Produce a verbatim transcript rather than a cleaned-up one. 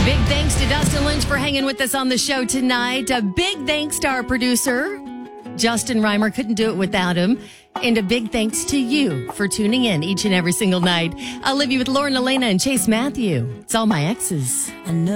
Big thanks to Dustin Lynch for hanging with us on the show tonight. A big thanks to our producer, Justin Reimer. Couldn't do it without him. And a big thanks to you for tuning in each and every single night. I'll leave you with Lauren Elena and Chase Matthew. It's All My Exes. I know.